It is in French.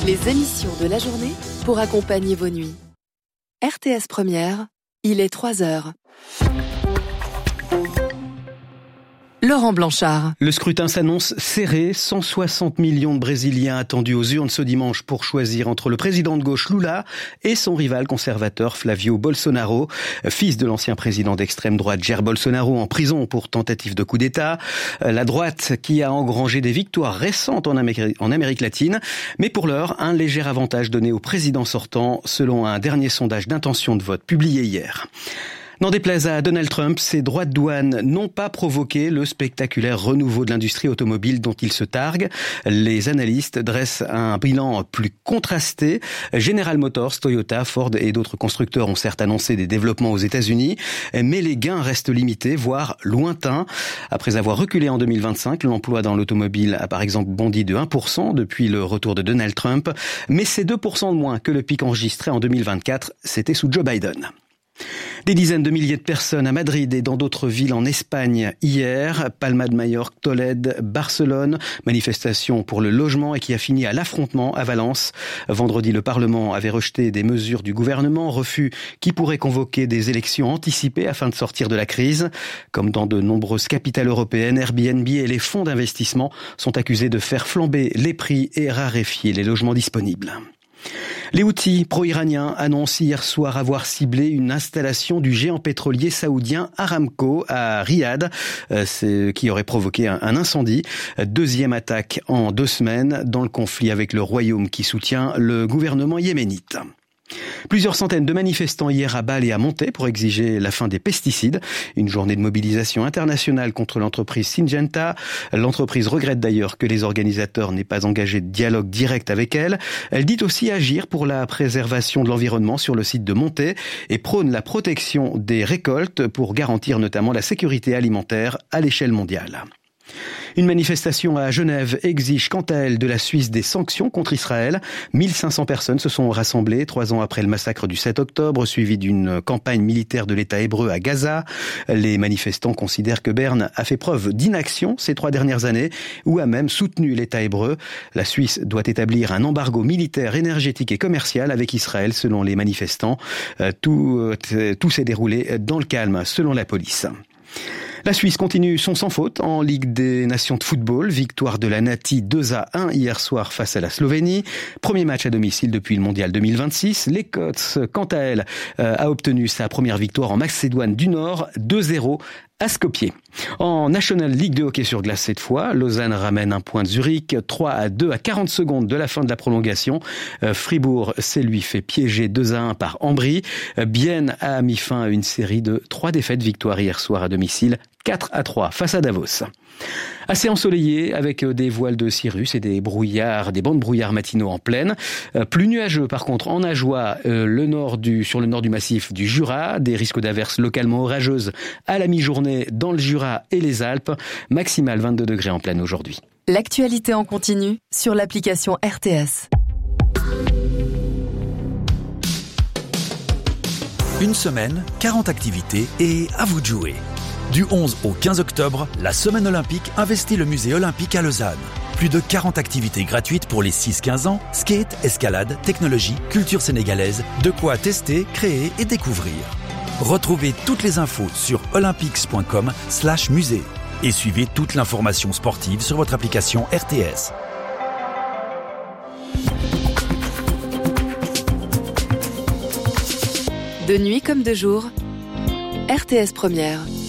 Les émissions de la journée pour accompagner vos nuits. RTS Première, il est 3h. Laurent Blanchard. Le scrutin s'annonce serré. 160 millions de Brésiliens attendus aux urnes ce dimanche pour choisir entre le président de gauche Lula et son rival conservateur Flavio Bolsonaro, fils de l'ancien président d'extrême droite Jair Bolsonaro en prison pour tentative de coup d'État. La droite qui a engrangé des victoires récentes en Amérique latine, mais pour l'heure, un léger avantage donné au président sortant selon un dernier sondage d'intention de vote publié hier. N'en déplaise à Donald Trump, ses droits de douane n'ont pas provoqué le spectaculaire renouveau de l'industrie automobile dont il se targue. Les analystes dressent un bilan plus contrasté. General Motors, Toyota, Ford et d'autres constructeurs ont certes annoncé des développements aux États-Unis, mais les gains restent limités, voire lointains. Après avoir reculé en 2025, l'emploi dans l'automobile a par exemple bondi de 1% depuis le retour de Donald Trump, mais c'est 2% de moins que le pic enregistré en 2024, c'était sous Joe Biden. Des dizaines de milliers de personnes à Madrid et dans d'autres villes en Espagne hier, Palma de Majorque, Tolède, Barcelone, manifestation pour le logement et qui a fini à l'affrontement à Valence. Vendredi, le Parlement avait rejeté des mesures du gouvernement, refus qui pourrait convoquer des élections anticipées afin de sortir de la crise. Comme dans de nombreuses capitales européennes, Airbnb et les fonds d'investissement sont accusés de faire flamber les prix et raréfier les logements disponibles. Les Houthis pro-iraniens annoncent hier soir avoir ciblé une installation du géant pétrolier saoudien Aramco à Riyad, qui aurait provoqué un incendie. Deuxième attaque en 2 semaines dans le conflit avec le royaume qui soutient le gouvernement yéménite. Plusieurs centaines de manifestants hier à Bâle et à Monté pour exiger la fin des pesticides. Une journée de mobilisation internationale contre l'entreprise Syngenta. L'entreprise regrette d'ailleurs que les organisateurs n'aient pas engagé de dialogue direct avec elle. Elle dit aussi agir pour la préservation de l'environnement sur le site de Monté et prône la protection des récoltes pour garantir notamment la sécurité alimentaire à l'échelle mondiale. Une manifestation à Genève exige quant à elle de la Suisse des sanctions contre Israël. 1500 personnes se sont rassemblées 3 ans après le massacre du 7 octobre, suivi d'une campagne militaire de l'État hébreu à Gaza. Les manifestants considèrent que Berne a fait preuve d'inaction ces 3 dernières années ou a même soutenu l'État hébreu. La Suisse doit établir un embargo militaire, énergétique et commercial avec Israël selon les manifestants. Tout s'est déroulé dans le calme selon la police. La Suisse continue son sans faute en Ligue des Nations de football. Victoire de la Nati 2-1 hier soir face à la Slovénie. Premier match à domicile depuis le Mondial 2026. L'Écosse, quant à elle, a obtenu sa première victoire en Macédoine du Nord, 2-0 à Skopje. En National League de hockey sur glace cette fois, Lausanne ramène un point de Zurich, 3-2 à 40 secondes de la fin de la prolongation. Fribourg s'est lui fait piéger 2-1 par Ambry. Bienne a mis fin à une série de 3 défaites, victoire hier soir à domicile, 4-3 face à Davos. Assez ensoleillé avec des voiles de cirrus et des bancs de brouillard matinaux en plaine. Plus nuageux par contre en Ajoie, sur le nord du massif du Jura. Des risques d'averses localement orageuses à la mi-journée dans le Jura et les Alpes. Maximal 22 degrés en plaine aujourd'hui. L'actualité en continu sur l'application RTS. Une semaine, 40 activités et à vous de jouer. Du 11 au 15 octobre, la Semaine olympique investit le musée olympique à Lausanne. Plus de 40 activités gratuites pour les 6-15 ans, skate, escalade, technologie, culture sénégalaise, de quoi tester, créer et découvrir. Retrouvez toutes les infos sur olympics.com/musée et suivez toute l'information sportive sur votre application RTS. De nuit comme de jour, RTS Première.